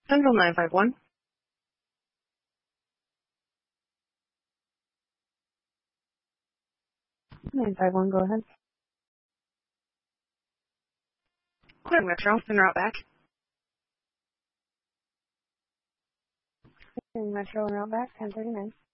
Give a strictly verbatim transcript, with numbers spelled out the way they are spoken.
Central nine five one. nine five one, go ahead. Clear Metro, en route back. Clearing Metro, en route back, ten thirty-nine.